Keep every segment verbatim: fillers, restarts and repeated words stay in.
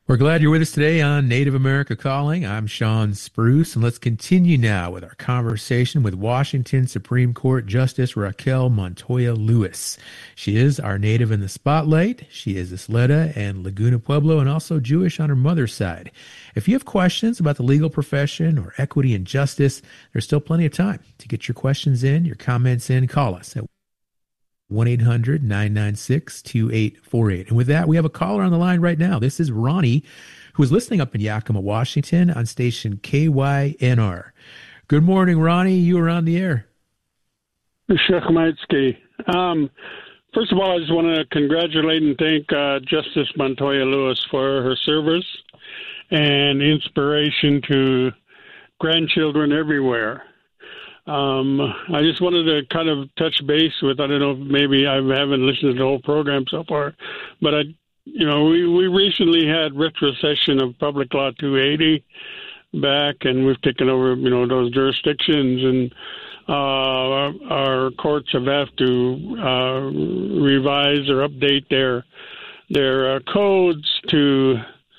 We're glad you're with us today on Native America Calling. I'm Sean Spruce, and let's continue now with our conversation with Washington Supreme Court Justice Raquel Montoya Lewis. She is our native in the spotlight. She is Isleta and Laguna Pueblo and also Jewish on her mother's side. If you have questions about the legal profession or equity and justice, there's still plenty of time to get your questions in, your comments in. Call us at one eight hundred nine nine six two eight four eight. And with that, we have a caller on the line right now. This is Ronnie, who is listening up in Yakima, Washington on station K Y N R. Good morning, Ronnie. You are on the air. Shechmaitsky. Um, first of all, I just want to congratulate and thank uh, Justice Montoya Lewis for her service and inspiration to grandchildren everywhere. Um, I just wanted to kind of touch base with, I don't know, if maybe I haven't listened to the whole program so far, but I, you know, we, we recently had retrocession of Public Law two eighty back, and we've taken over, you know, those jurisdictions, and uh, our, our courts have had to uh, revise or update their their uh, codes to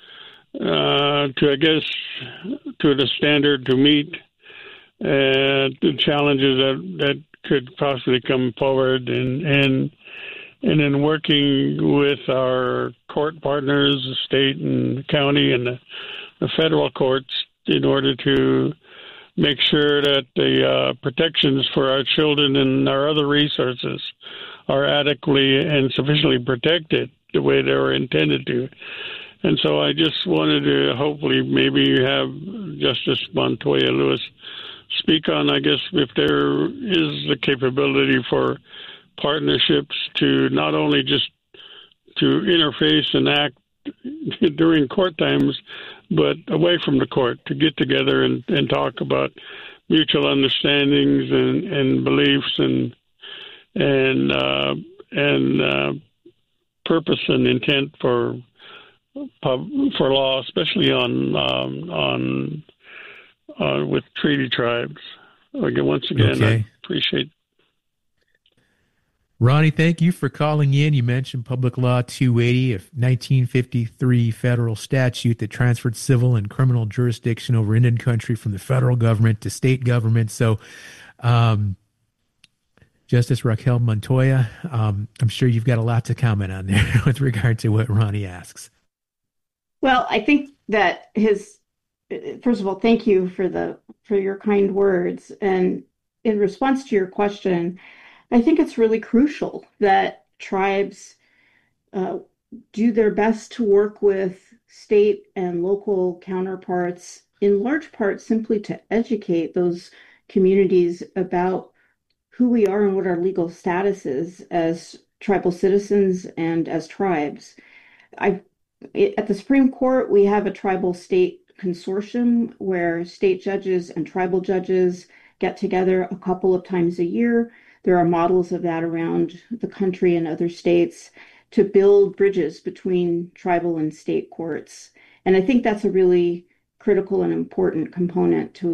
uh, to I guess to the standard to meet uh, the challenges that that could possibly come forward, and and and in working with our court partners, the state and county and the, the federal courts, in order to make sure that the uh, protections for our children and our other resources are adequately and sufficiently protected the way they were intended to. And so I just wanted to hopefully maybe have Justice Montoya Lewis speak on, I guess, if there is the capability for partnerships to not only just to interface and act during court times, but away from the court, to get together and, and talk about mutual understandings and, and beliefs and and uh, and uh, purpose and intent for for law, especially on um, on uh, with treaty tribes. Again, once again, Okay. I appreciate. Ronnie, thank you for calling in. You mentioned Public Law two eighty, a nineteen fifty-three federal statute that transferred civil and criminal jurisdiction over Indian country from the federal government to state government. So, um, Justice Raquel Montoya, um, I'm sure you've got a lot to comment on there with regard to what Ronnie asks. Well, I think that his, first of all, thank you for the for your kind words. And in response to your question, I think it's really crucial that tribes uh, do their best to work with state and local counterparts, in large part simply to educate those communities about who we are and what our legal status is as tribal citizens and as tribes. I, at the Supreme Court, we have a tribal state consortium where state judges and tribal judges get together a couple of times a year. There are models of that around the country and other states to build bridges between tribal and state courts. And I think that's a really critical and important component to